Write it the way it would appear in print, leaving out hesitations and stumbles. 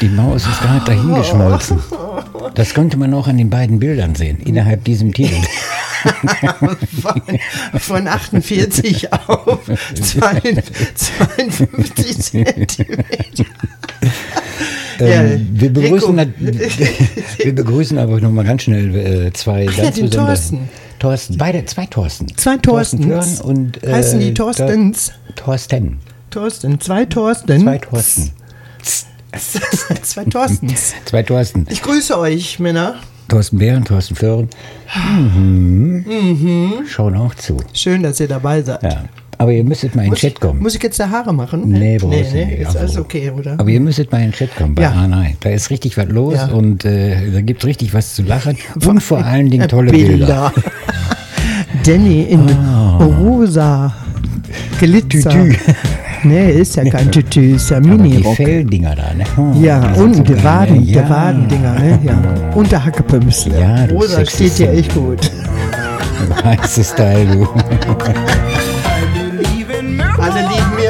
Die Maus ist gerade dahingeschmolzen. Das konnte man auch an den beiden Bildern sehen, innerhalb diesem Titel. Von 48 auf 52 Zentimeter. Wir begrüßen aber noch mal ganz schnell zwei ganz den besondere. Thorsten. Zwei Thorsten. Zwei Thorstens. Thorsten und, heißen die Thorstens? Thorsten. Zwei Thorsten. Zwei Thorsten. Zwei Thorstens. Zwei Thorsten. Ich grüße euch, Männer. Thorsten Bär und Thorsten Föhren. Schauen auch zu. Schön, dass ihr dabei seid. Ja. Aber ihr müsstet mal in den Chat kommen. Muss ich jetzt die Haare machen? Nee, brauchst du nicht. Ist alles okay, oder? Aber ihr müsstet mal in den Chat kommen bei Nein. Da ist richtig was los und da gibt es richtig was zu lachen. Und vor allen Dingen tolle Bilder. Danny in rosa Glitzer. Tütü. Nee, ist ja kein Tütü, ist ja Mini-Rock. Die Felldinger da, ne? Ja, und die Wadendinger, Wadendinger, ne? Ja. Und der Hackepümpsle. Ja, du Rosa sexy steht dir Song. echt gut. Heißes Teil, du. Alle lieben